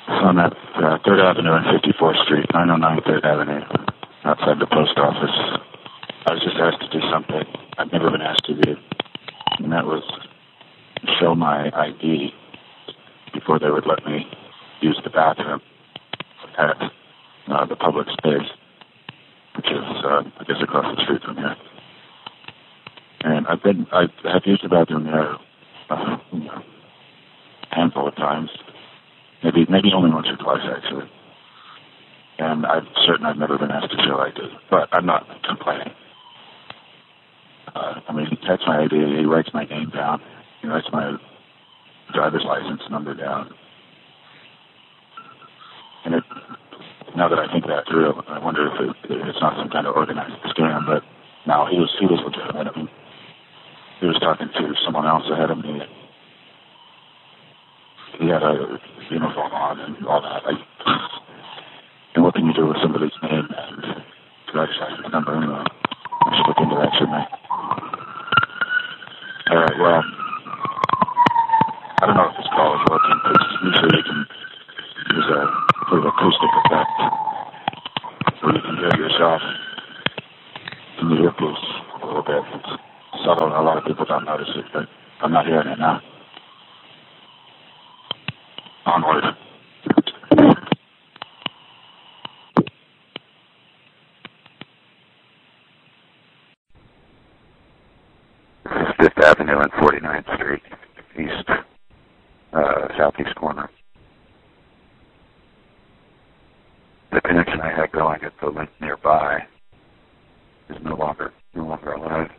So I'm at 3rd Avenue and 54th Street, 909 3rd Avenue, outside the post office. I was just asked to do something I've never been asked to do, and that was show my ID before they would let me use the bathroom at the public space, which is, I guess, across the street from here. And I have used the bathroom there a handful of times, maybe only once or twice, actually. And I'm certain I've never been asked to show ID, but I'm not complaining. He takes my ID, he writes my name down, he writes my driver's license number down. And now that I think that through, I wonder if it's not some kind of organized scam, but no, he was legitimate. He was talking to someone else ahead of me. He had a uniform on and all that. And what can you do with somebody's name and driver's license number anyway? I should look into that, shouldn't I? All right, well, I don't know if this call is working, but usually you can use a sort of acoustic effect where you can hear yourself in the earpiece a little bit. It's subtle, and a lot of people don't notice it, but I'm not hearing it now. Onward. This is 5th Avenue and 49th Street, southeast corner. The connection I had going at the link nearby is no longer alive.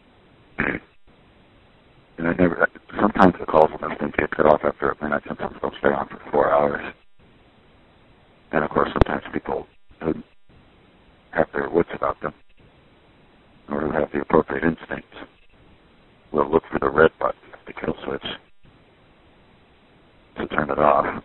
And sometimes the calls on this thing get cut off after a minute, sometimes they'll stay on for 4 hours. And of course, sometimes people who have their wits about them, or who have the appropriate instincts, will look for the red button, the kill switch, to turn it off.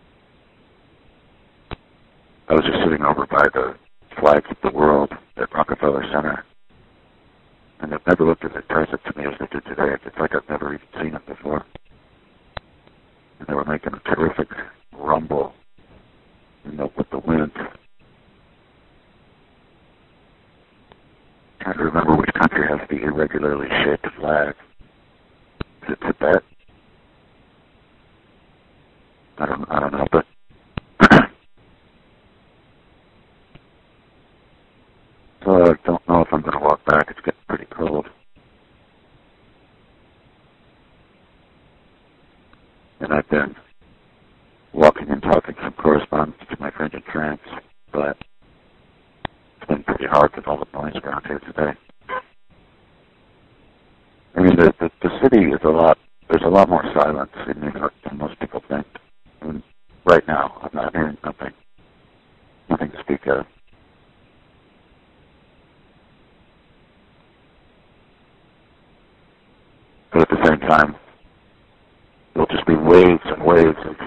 I was just sitting over by the flags of the world at Rockefeller Center, and they've never looked as impressive to me as they did today. It's like I've never even seen it before. And they were making a terrific rumble, with the wind. Trying to remember which country has the irregularly shaped flag. Is it Tibet? I don't know, but so I don't know if I'm going to walk back. It's getting pretty cold. And I've been walking and talking some correspondence to my friend in France, but it's been pretty hard with all the noise around here today. The city is there's a lot more silence in New York than most people think. Right now, I'm not hearing nothing to speak of. But at the same time, there'll just be waves and waves of